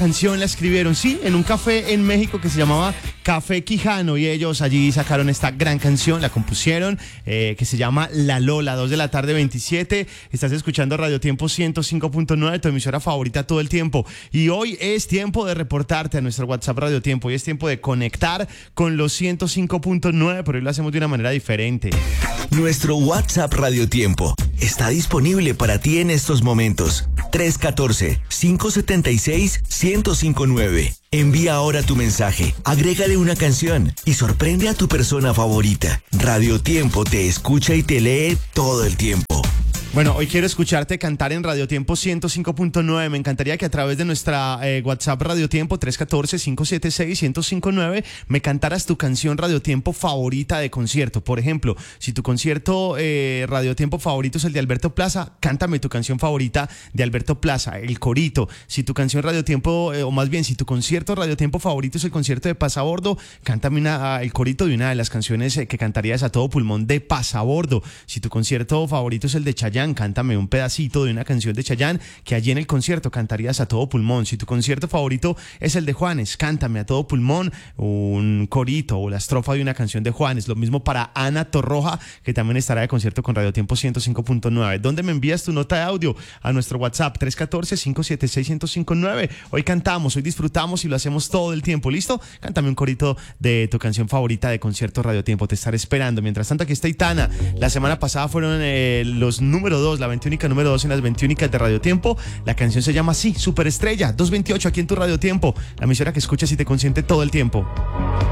Canción la escribieron, sí, en un café en México que se llamaba Café Quijano, y ellos allí sacaron esta gran canción, la compusieron, que se llama La Lola, 2 de la tarde 27. Estás escuchando Radio Tiempo 105.9, tu emisora favorita todo el tiempo, y hoy es tiempo de reportarte a nuestro WhatsApp Radio Tiempo, y es tiempo de conectar con los 105.9, pero hoy lo hacemos de una manera diferente. Nuestro WhatsApp Radio Tiempo está disponible para ti en estos momentos. 314-576-1059. Envía ahora tu mensaje, agrégale una canción y sorprende a tu persona favorita. Radio Tiempo te escucha y te lee todo el tiempo. Bueno, hoy quiero escucharte cantar en Radio Tiempo 105.9. Me encantaría que a través de nuestra WhatsApp Radio Tiempo 314-576-1059 me cantaras tu canción Radio Tiempo favorita de concierto. Por ejemplo, si tu concierto Radio Tiempo favorito es el de Alberto Plaza, cántame tu canción favorita de Alberto Plaza, el corito. Si tu canción Radio Tiempo, o más bien, si tu concierto Radio Tiempo favorito es el concierto de Pasabordo, cántame el corito de una de las canciones que cantarías a todo pulmón de Pasabordo. Si tu concierto favorito es el de Chayanne, cántame un pedacito de una canción de Chayanne que allí en el concierto cantarías a todo pulmón. Si tu concierto favorito es el de Juanes, cántame a todo pulmón un corito o la estrofa de una canción de Juanes. Lo mismo para Ana Torroja, que también estará de concierto con Radio Tiempo 105.9. ¿Dónde me envías tu nota de audio? A nuestro WhatsApp 314-576-1059. Hoy cantamos, hoy disfrutamos y lo hacemos todo el tiempo. ¿Listo? Cántame un corito de tu canción favorita de concierto Radio Tiempo. Te estaré esperando. Mientras tanto, aquí está Itana. La semana pasada fueron los número 2, la 21 número 2 en las 21 de Radio Tiempo. La canción se llama así, Superestrella, 228 aquí en tu Radio Tiempo, la emisora que escuchas y te consiente todo el tiempo.